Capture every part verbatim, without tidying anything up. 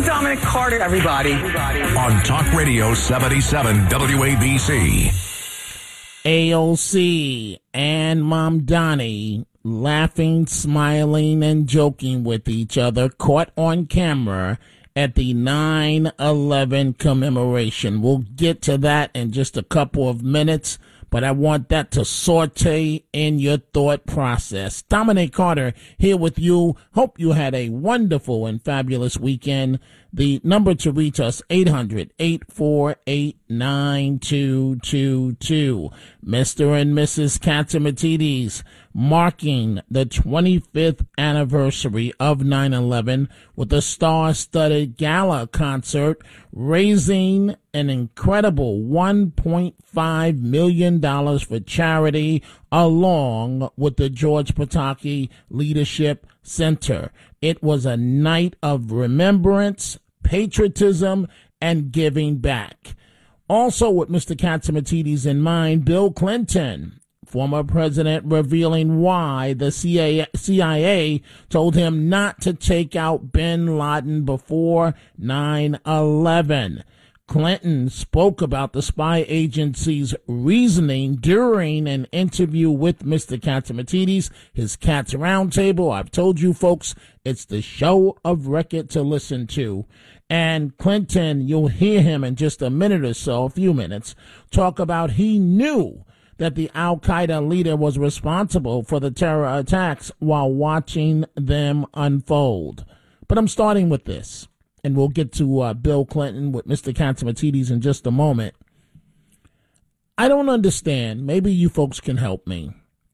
Dominic Carter, everybody. On Talk Radio seventy-seven W A B C. A O C and Mom Donnie laughing, smiling, and joking with each other, caught on camera at the nine eleven commemoration. We'll get to that in just a couple of minutes, but I want that to saute in your thought process. Dominic Carter here with you. Hope you had a wonderful and fabulous weekend. The number to reach us, eight hundred, eight four eight, nine two two two. Mister and Missus Catsimatidis marking the twenty-fifth anniversary of nine eleven with a star-studded gala concert, raising an incredible one point five million dollars for charity, along with the George Pataki Leadership Center. It was a night of remembrance, patriotism, and giving back. Also with Mister Catsimatidis in mind, Bill Clinton, former president, revealing why the C I A told him not to take out bin Laden before nine eleven. Clinton spoke about the spy agency's reasoning during an interview with Mister Catsimatidis, his Cats Roundtable. I've told you folks, it's the show of record to listen to. And Clinton, you'll hear him in just a minute or so, a few minutes, talk about he knew that the Al-Qaeda leader was responsible for the terror attacks while watching them unfold. But I'm starting with this, and we'll get to uh, Bill Clinton with Mister Catsimatidis in just a moment. I don't understand. Maybe you folks can help me.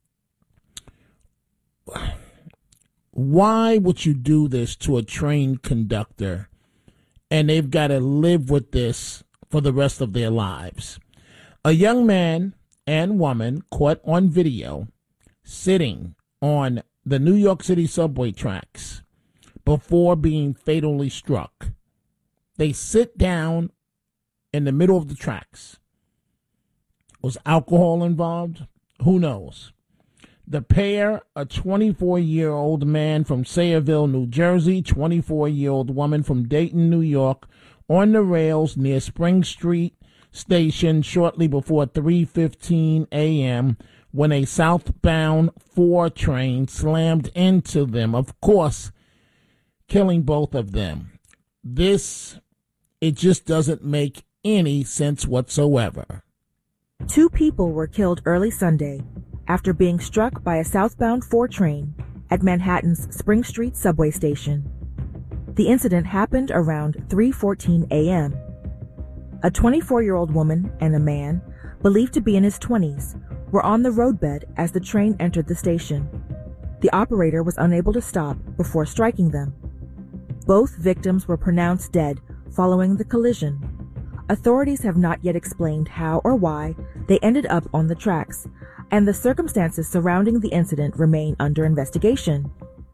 Why would you do this to a train conductor, and they've got to live with this for the rest of their lives? A young man and woman caught on video sitting on the New York City subway tracks before being fatally struck. They sit down in the middle of the tracks. Was alcohol involved? Who knows? The pair, a twenty-four-year-old man from Sayreville, New Jersey, twenty-four-year-old woman from Dayton, New York, on the rails near Spring Street Station shortly before three fifteen a.m. when a southbound four train slammed into them, of course, killing both of them. This, it just doesn't make any sense whatsoever. Two people were killed early Sunday after being struck by a southbound four train at Manhattan's Spring Street subway station. The incident happened around three fourteen a.m. A twenty-four-year-old woman and a man, believed to be in his twenties, were on the roadbed as the train entered the station. The operator was unable to stop before striking them. Both victims were pronounced dead following the collision. Authorities have not yet explained how or why they ended up on the tracks, and the circumstances surrounding the incident remain under investigation.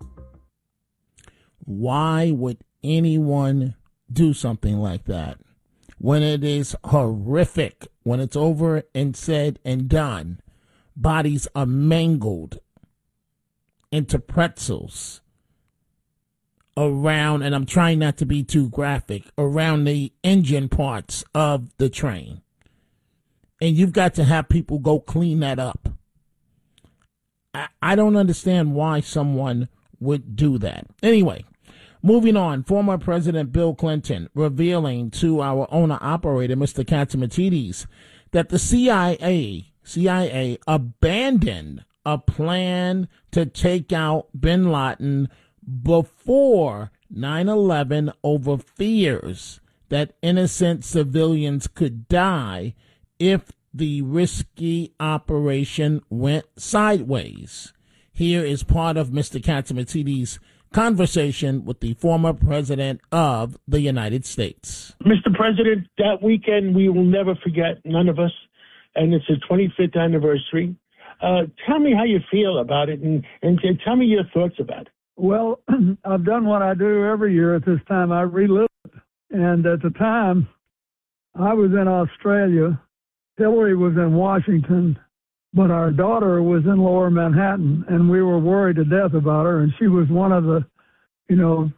Why would anyone do something like that when it is horrific? When it's over and said and done, bodies are mangled into pretzels around, and I'm trying not to be too graphic, around the engine parts of the train. And you've got to have people go clean that up. I, I don't understand why someone would do that. Anyway, moving on, former President Bill Clinton revealing to our owner-operator, Mister Catsimatidis, that the C I A, C I A abandoned a plan to take out bin Laden before nine eleven over fears that innocent civilians could die if the risky operation went sideways. Here is part of Mister Catsimatidis' conversation with the former president of the United States. Mister President, that weekend we will never forget, none of us, and it's the twenty-fifth anniversary. Uh, tell me how you feel about it, and, and, and tell me your thoughts about it. Well, I've done what I do every year at this time. I relive it. And at the time, I was in Australia. Hillary was in Washington, but our daughter was in Lower Manhattan, and we were worried to death about her. And she was one of the, you know,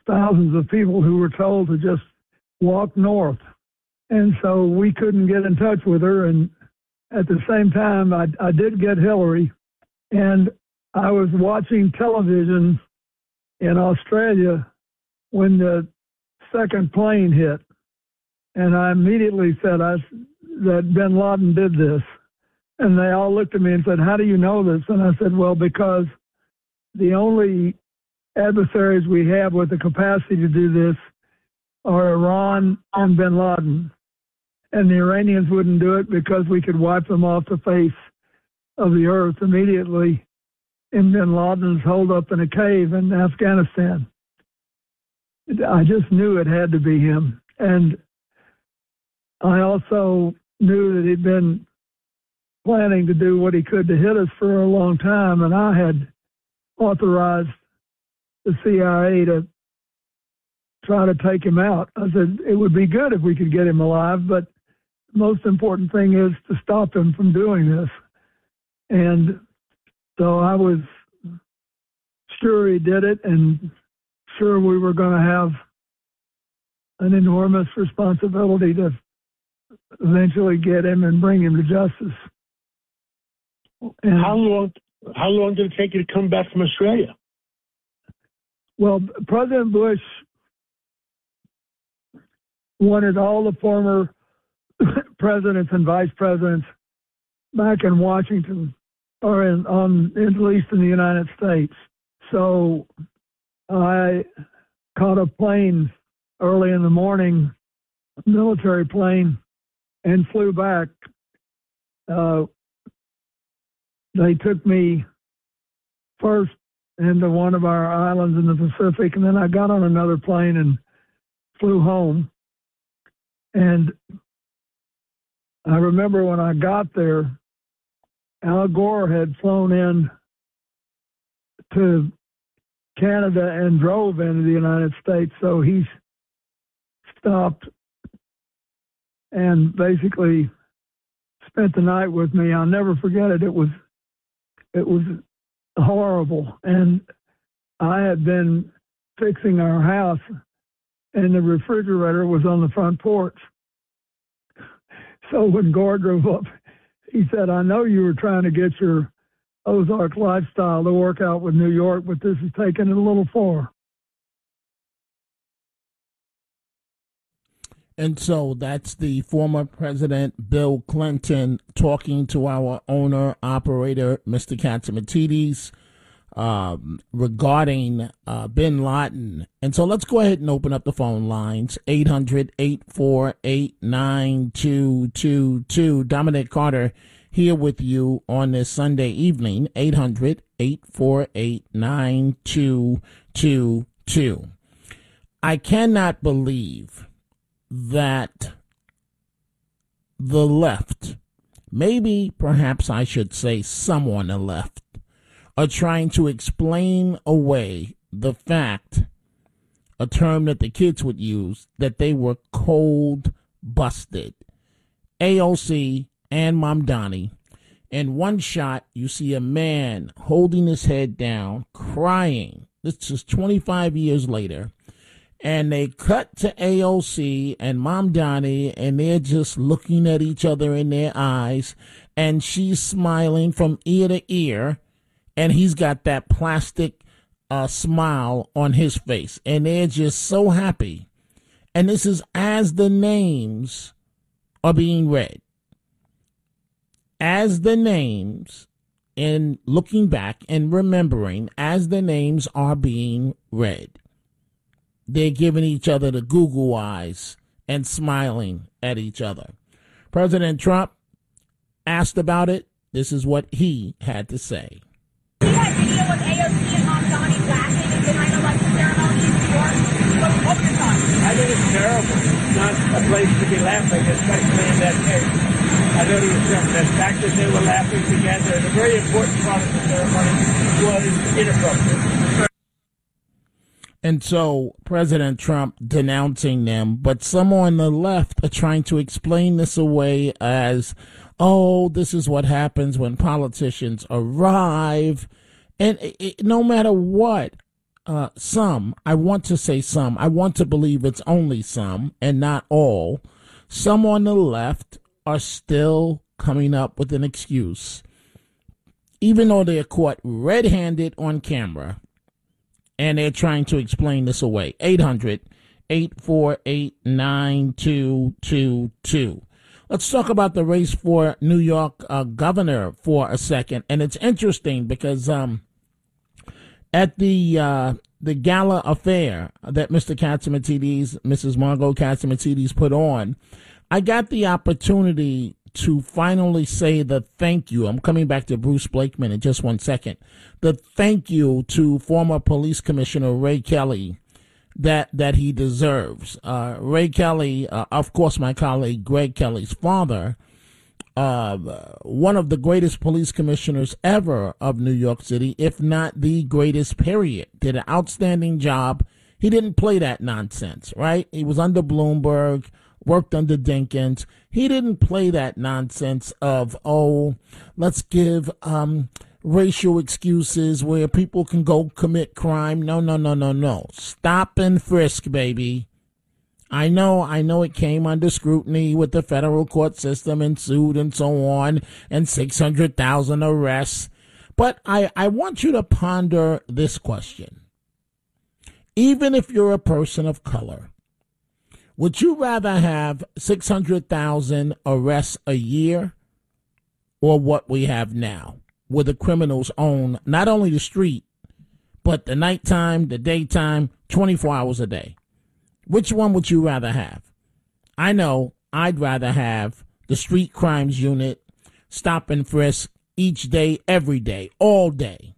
thousands of people who were told to just walk north. And so we couldn't get in touch with her. And at the same time, I, I did get Hillary. And I was watching television in Australia when the second plane hit. And I immediately said I, that bin Laden did this. And they all looked at me and said, how do you know this? And I said, well, because the only adversaries we have with the capacity to do this are Iran and bin Laden. And the Iranians wouldn't do it because we could wipe them off the face of the earth immediately in bin Laden's holed up in a cave in Afghanistan. I just knew it had to be him. And I also knew that he'd been planning to do what he could to hit us for a long time, and I had authorized the C I A to try to take him out. I said it would be good if we could get him alive, but the most important thing is to stop him from doing this. And so I was sure he did it, and sure we were going to have an enormous responsibility to eventually get him and bring him to justice. And how long? How long did it take you to come back from Australia? Well, President Bush wanted all the former presidents and vice presidents back in Washington, or in, on at least in the United States. So I caught a plane early in the morning, a military plane, and flew back. Uh, they took me first into one of our islands in the Pacific, and then I got on another plane and flew home. And I remember when I got there, Al Gore had flown in to Canada and drove into the United States, so he stopped and basically spent the night with me. I'll never forget it. It was it was horrible, and I had been fixing our house, and the refrigerator was on the front porch. So when Gore drove up, he said, I know you were trying to get your Ozark lifestyle to work out with New York, but this is taking it a little far. And so that's the former President Bill Clinton talking to our owner-operator, Mister Catsimatidis, um, regarding uh, bin Laden. And so let's go ahead and open up the phone lines, eight hundred, eight four eight, nine two two two. Dominic Carter here with you on this Sunday evening, eight hundred, eight four eight, nine two two two. I cannot believe that the left, maybe perhaps I should say some on the left, are trying to explain away the fact, a term that the kids would use, that they were cold busted. A O C and Mamdani. In one shot, you see a man holding his head down, crying. This is twenty-five years later. And they cut to A O C and Mamdani, and they're just looking at each other in their eyes. And she's smiling from ear to ear. And he's got that plastic uh, smile on his face. And they're just so happy. And this is as the names are being read. As the names, in looking back and remembering, as the names are being read. They're giving each other the Google eyes and smiling at each other. President Trump asked about it. This is what he had to say. You got a video with A O C and Mamdani laughing at the nine eleven ceremony in New York. What, what were your thoughts? I think it's terrible. It's not a place to be laughing, especially in that case. I thought it was terrible. The fact that they were laughing together, the very important part of the ceremony was inappropriate. And so President Trump denouncing them, but some on the left are trying to explain this away as, oh, this is what happens when politicians arrive. And it, it, no matter what uh, some, I want to say some, I want to believe it's only some and not all, some on the left are still coming up with an excuse, even though they're caught red-handed on camera, and they're trying to explain this away. eight hundred, eight four eight, nine two two two. Let's talk about the race for New York uh, governor for a second. And it's interesting because um, at the uh, the gala affair that Mister Catsimatidis, Missus Margot Catsimatidis put on, I got the opportunity to finally say the thank you. I'm coming back to Bruce Blakeman in just one second. The thank you to former Police Commissioner Ray Kelly that that he deserves. Uh, Ray Kelly, uh, of course, my colleague Greg Kelly's father, uh, one of the greatest police commissioners ever of New York City, if not the greatest, period. Did an outstanding job. He didn't play that nonsense, right? He was under Bloomberg, worked under Dinkins. He didn't play that nonsense of, oh, let's give um, racial excuses where people can go commit crime. No, no, no, no, no. Stop and frisk, baby. I know, I know it came under scrutiny with the federal court system and sued and so on, and six hundred thousand arrests. But I, I want you to ponder this question. Even if you're a person of color, would you rather have six hundred thousand arrests a year or what we have now, where the criminals own not only the street, but the nighttime, the daytime, twenty-four hours a day? Which one would you rather have? I know I'd rather have the street crimes unit, stop and frisk each day, every day, all day.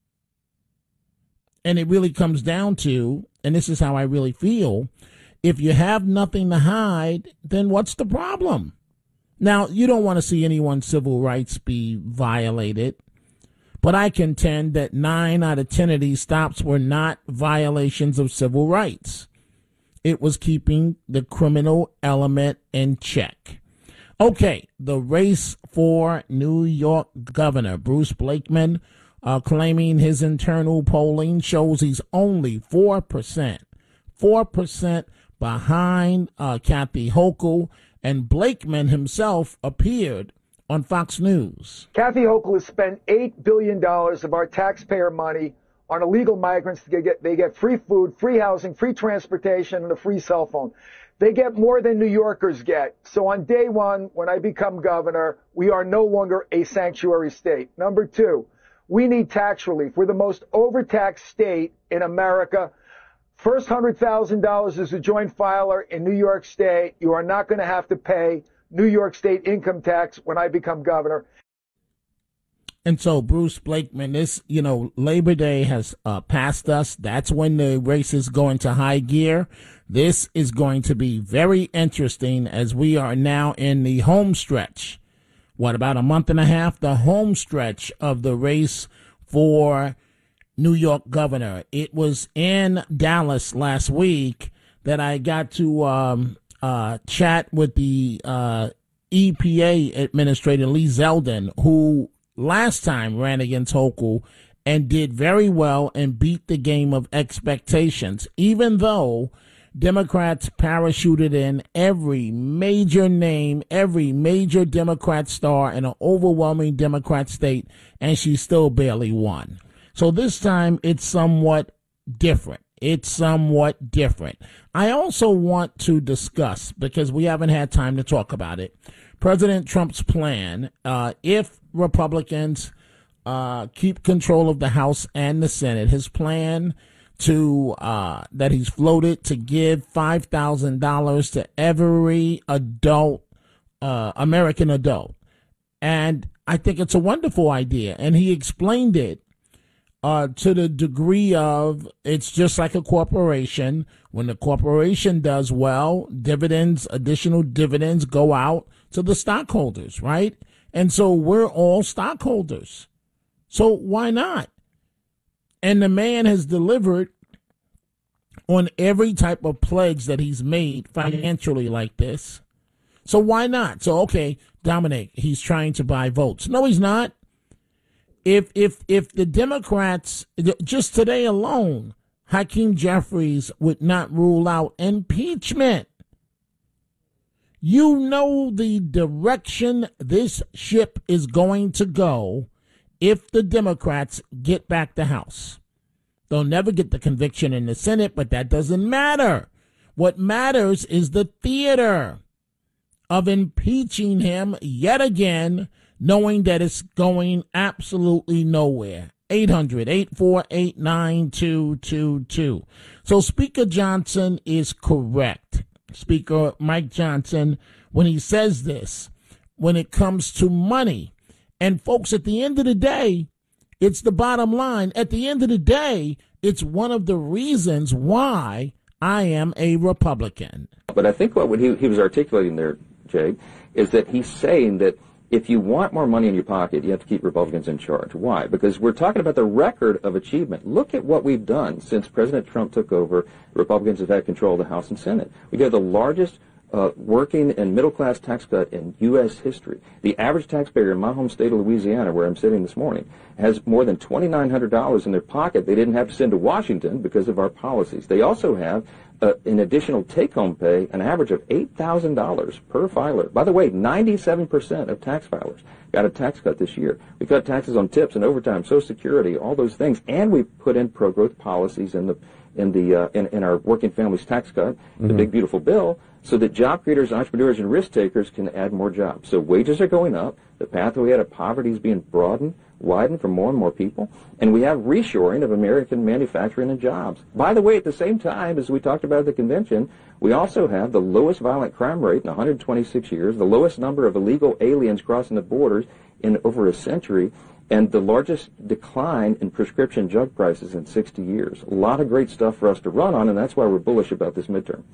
And it really comes down to, and this is how I really feel, if you have nothing to hide, then what's the problem? Now, you don't want to see anyone's civil rights be violated, but I contend that nine out of ten of these stops were not violations of civil rights. It was keeping the criminal element in check. Okay, the race for New York governor, Bruce Blakeman, uh, claiming his internal polling shows he's only four percent, four percent behind uh, Kathy Hochul, and Blakeman himself appeared on Fox News. Kathy Hochul has spent eight billion dollars of our taxpayer money on illegal migrants. They get, they get free food, free housing, free transportation, and a free cell phone. They get more than New Yorkers get. So on day one, when I become governor, we are no longer a sanctuary state. Number two, we need tax relief. We're the most overtaxed state in America. First one hundred thousand dollars as a joint filer in New York State. You are not going to have to pay New York State income tax when I become governor. And so, Bruce Blakeman, this, you know, Labor Day has uh, passed us. That's when the race is going to high gear. This is going to be very interesting as we are now in the home stretch. What, about a month and a half? The home stretch of the race for New York governor. It was in Dallas last week that I got to um, uh, chat with the uh, E P A administrator, Lee Zeldin, who last time ran against Hochul and did very well and beat the game of expectations, even though Democrats parachuted in every major name, every major Democrat star in an overwhelming Democrat state, and she still barely won. So this time it's somewhat different. It's somewhat different. I also want to discuss, because we haven't had time to talk about it, President Trump's plan, uh, if Republicans uh, keep control of the House and the Senate, his plan to uh, that he's floated to give five thousand dollars to every adult, uh, American adult. And I think it's a wonderful idea. And he explained it uh, to the degree of it's just like a corporation. When the corporation does well, dividends, additional dividends go out to the stockholders, right? And so we're all stockholders. So why not? And the man has delivered on every type of pledge that he's made financially like this. So why not? So, okay, Dominic, he's trying to buy votes. No, he's not. If if if the Democrats, just today alone, Hakeem Jeffries would not rule out impeachment. You know the direction this ship is going to go if the Democrats get back the House. They'll never get the conviction in the Senate, but that doesn't matter. What matters is the theater of impeaching him yet again, knowing that it's going absolutely nowhere. eight hundred, eight four eight, nine two two two. So Speaker Johnson is correct. Speaker Mike Johnson, when he says this, when it comes to money. And folks, at the end of the day, it's the bottom line. At the end of the day, it's one of the reasons why I am a Republican. But I think what he, he was articulating there, Jay, is that he's saying that if you want more money in your pocket, you have to keep Republicans in charge. Why? Because we're talking about the record of achievement. Look at what we've done since President Trump took over. Republicans have had control of the House and Senate. We got the largest uh, working and middle-class tax cut in U S history. The average taxpayer in my home state of Louisiana, where I'm sitting this morning, has more than twenty-nine hundred dollars in their pocket they didn't have to send to Washington because of our policies. They also have Uh, in additional take-home pay, an average of eight thousand dollars per filer. By the way, ninety-seven percent of tax filers got a tax cut this year. We cut taxes on tips and overtime, Social Security, all those things, and we put in pro-growth policies in the in the uh, in, in our working families tax cut, mm-hmm. the big beautiful bill, so that job creators, entrepreneurs, and risk takers can add more jobs. So wages are going up. The pathway out of poverty is being broadened, widened for more and more people, and we have reshoring of American manufacturing and jobs. By the way, at the same time, as we talked about at the convention, we also have the lowest violent crime rate in one hundred twenty-six years, the lowest number of illegal aliens crossing the borders in over a century, and the largest decline in prescription drug prices in sixty years. A lot of great stuff for us to run on, and that's why we're bullish about this midterm.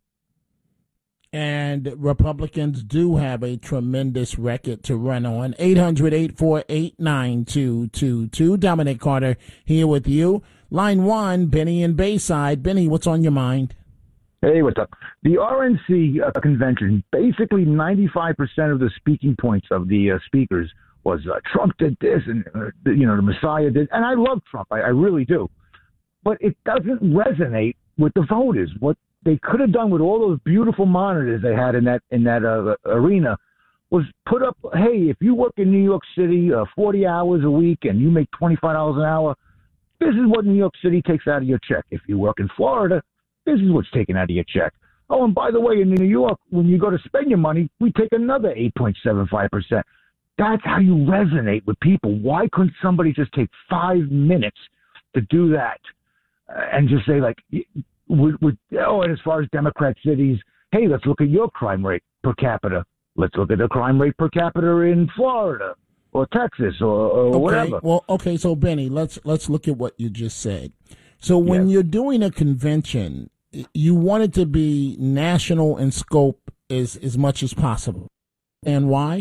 And Republicans do have a tremendous record to run on. eight hundred, eight four eight, nine two two two. Dominic Carter here with you. Line one, Benny in Bayside. Benny, what's on your mind? Hey, what's up? The R N C uh, convention, basically ninety-five percent of the speaking points of the uh, speakers was uh, Trump did this and, uh, you know, the Messiah did. And I love Trump. I, I really do. But it doesn't resonate with the voters. What they could have done with all those beautiful monitors they had in that in that uh, arena was put up, hey, if you work in New York City uh, forty hours a week and you make twenty-five dollars an hour, this is what New York City takes out of your check. If you work in Florida, this is what's taken out of your check. Oh, and by the way, in New York, when you go to spend your money, we take another eight point seven five percent. That's how you resonate with people. Why couldn't somebody just take five minutes to do that uh, and just say, like, with, with, oh, and as far as Democrat cities, hey, let's look at your crime rate per capita. Let's look at the crime rate per capita in Florida or Texas or, or okay. whatever. Well, okay, so Benny, let's let's look at what you just said. So when yes. you're doing a convention, you want it to be national in scope as as much as possible. And why?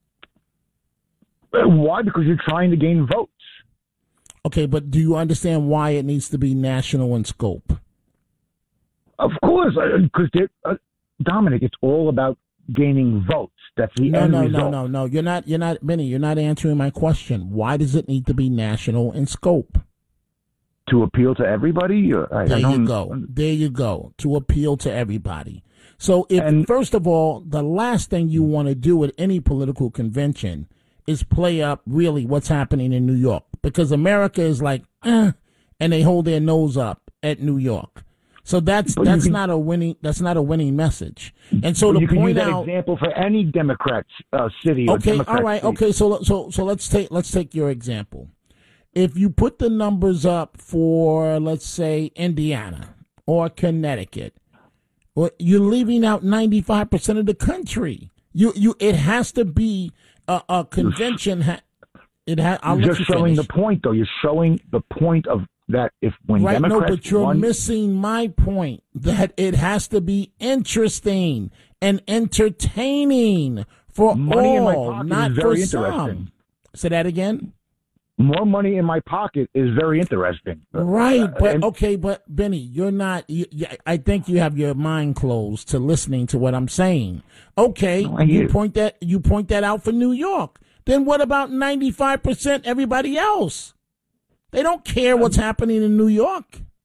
Why? Because you're trying to gain votes. Okay, but do you understand why it needs to be national in scope? Of course, because uh, Dominic, it's all about gaining votes. That's the no, end no, result. No, no, no, no. You're not. You're not, Benny. You're not answering my question. Why does it need to be national in scope? To appeal to everybody. I, there I you go. There you go. To appeal to everybody. So, if and, first of all, the last thing you want to do at any political convention is play up really what's happening in New York, because America is like, eh, and they hold their nose up at New York. So that's that's can, not a winning that's not a winning message. And so to you can point use that out example for any Democrat uh, city. Or okay, Democrat all right, city. okay. So so so let's take let's take your example. If you put the numbers up for, let's say, Indiana or Connecticut, well, you're leaving out ninety-five percent of the country. You you it has to be a, a convention. Ha, it ha, I'll You're let just you showing finish. the point, though. You're showing the point of that if when right, Democrats no, but you're won, missing my point that it has to be interesting and entertaining for money all, in my pocket not is for very some. interesting. Say that again. More money in my pocket is very interesting. Right, Uh, but and- okay, but Benny, you're not. You, you, I think you have your mind closed to listening to what I'm saying. Okay, No, I you hear. point that you point that out for New York. Then what about ninety-five percent everybody else? They don't care what's happening in New York.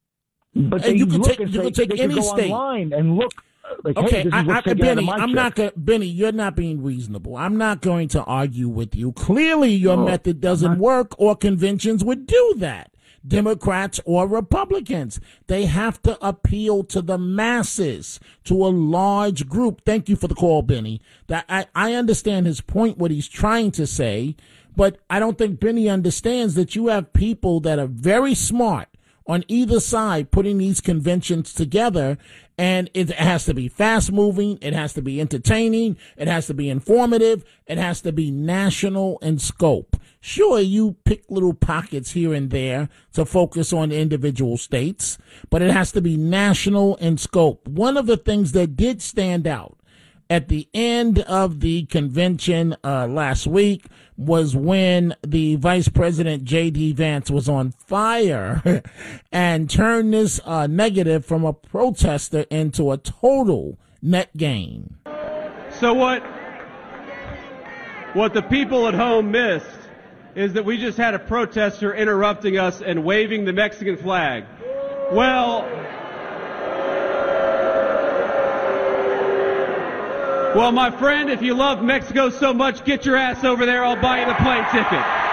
But and they you could look take and you say, could take they any could go state online and look. Like, okay, hey, this is I, what's I, taken out of Benny, my I'm check. not going. Benny, you're not being reasonable. I'm not going to argue with you. Clearly, your No, method doesn't not- work, or conventions would do that. Democrats or Republicans, they have to appeal to the masses, to a large group. Thank you for the call, Benny. That I, I understand his point, what he's trying to say, but I don't think Benny understands that you have people that are very smart on either side putting these conventions together, and it has to be fast moving, it has to be entertaining, it has to be informative, it has to be national in scope. Sure, you pick little pockets here and there to focus on individual states, but it has to be national in scope. One of the things that did stand out at the end of the convention uh, last week was when the Vice President J D. Vance was on fire and turned this uh, negative from a protester into a total net gain. So what, what the people at home missed is that we just had a protester interrupting us and waving the Mexican flag. Well, Well, my friend, if you love Mexico so much, get your ass over there. I'll buy you the plane ticket.